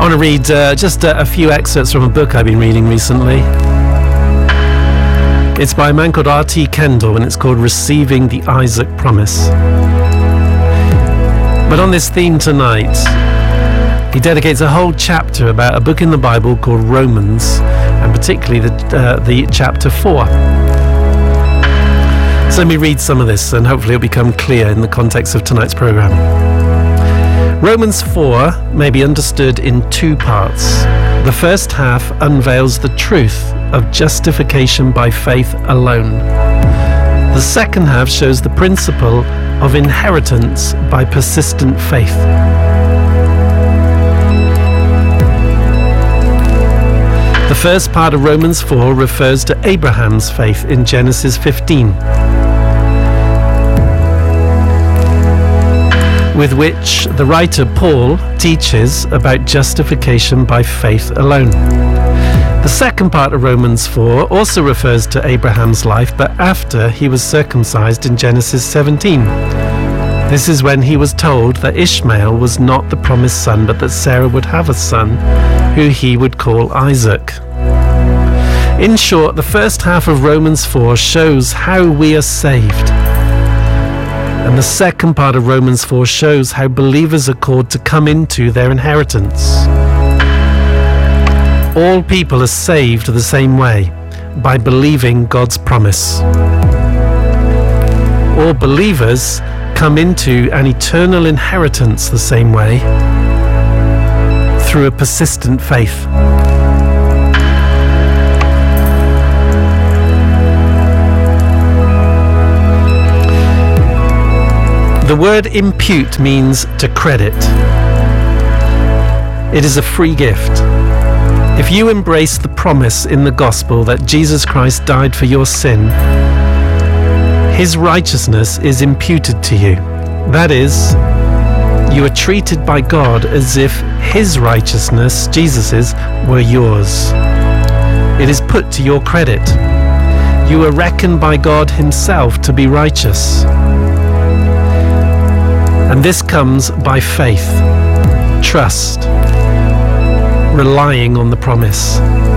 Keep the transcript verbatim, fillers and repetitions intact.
want to read uh, just a, a few excerpts from a book I've been reading recently. It's by a man called R T Kendall, and it's called Receiving the Isaac Promise. But on this theme tonight, he dedicates a whole chapter about a book in the Bible called Romans, and particularly the, uh, the chapter four. So let me read some of this, and hopefully it'll become clear in the context of tonight's program. Romans four may be understood in two parts. The first half unveils the truth of justification by faith alone. The second half shows the principle of inheritance by persistent faith. The first part of Romans four refers to Abraham's faith in Genesis fifteen, with which the writer Paul teaches about justification by faith alone. The second part of Romans four also refers to Abraham's life, but after he was circumcised in Genesis seventeen. This is when he was told that Ishmael was not the promised son, but that Sarah would have a son who he would call Isaac. In short, the first half of Romans four shows how we are saved. And the second part of Romans four shows how believers are called to come into their inheritance. All people are saved the same way, by believing God's promise. All believers come into an eternal inheritance the same way, through a persistent faith. The word impute means to credit. It is a free gift. If you embrace the promise in the gospel that Jesus Christ died for your sin, his righteousness is imputed to you. That is, you are treated by God as if his righteousness, Jesus's, were yours. It is put to your credit. You are reckoned by God himself to be righteous. And this comes by faith, trust, relying on the promise.